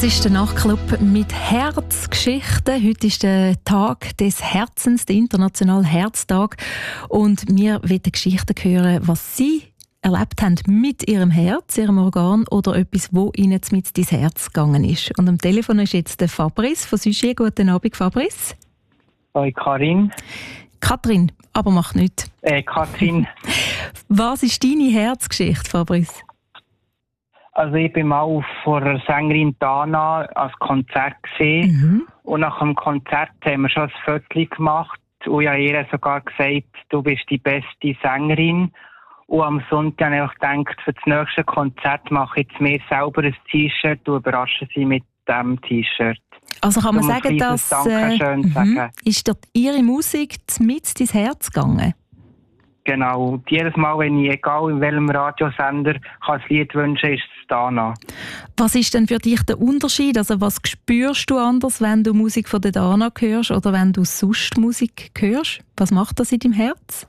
Das ist der Nachtclub mit Herzgeschichten. Heute ist der Tag des Herzens, der internationale Herztag. Und wir wollen Geschichten hören, was Sie erlebt haben mit Ihrem Herz, Ihrem Organ oder etwas, wo Ihnen mit ins Herz gegangen ist. Und am Telefon ist jetzt der Fabrice von Sugier. Guten Abend, Fabrice. Hoi, Karin. Katrin, aber macht nichts. Katrin. Was ist deine Herzgeschichte, Fabrice? Also ich bin mal vor der Sängerin Dana als Konzert gesehen. Und nach dem Konzert haben wir schon ein Foto gemacht. Und ich habe ihr sogar gesagt, du bist die beste Sängerin. Und am Sonntag habe ich gedacht, für das nächste Konzert mache ich jetzt mir selber ein T-Shirt und überrasche sie mit diesem T-Shirt. Also kann man sagen, dass ist dort Ihre Musik mit ins Herz gegangen? Genau. Und jedes Mal, wenn ich, egal in welchem Radiosender, kann das Lied wünschen, ist es Dana. Was ist denn für dich der Unterschied? Also was spürst du anders, wenn du Musik von der Dana hörst oder wenn du sonst Musik hörst? Was macht das in deinem Herz?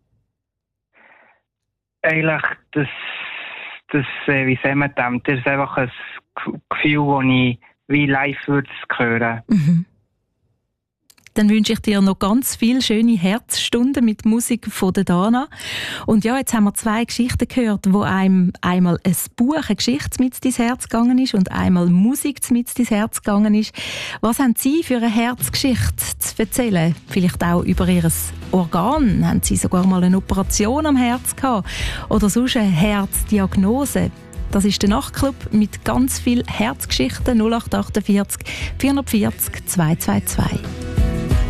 Eigentlich, wie sagen wir das? Das ist einfach ein Gefühl, das ich wie live würde hören. Dann wünsche ich dir noch ganz viele schöne Herzstunden mit Musik von der Dana. Und ja, jetzt haben wir 2 Geschichten gehört, wo einem einmal ein Buch, eine Geschichte mit ins Herz gegangen ist und einmal Musik mit ins Herz gegangen ist. Was haben Sie für eine Herzgeschichte zu erzählen? Vielleicht auch über Ihr Organ? Haben Sie sogar mal eine Operation am Herz gehabt? Oder sonst eine Herzdiagnose? Das ist der Nachtclub mit ganz vielen Herzgeschichten. 0848 440 222.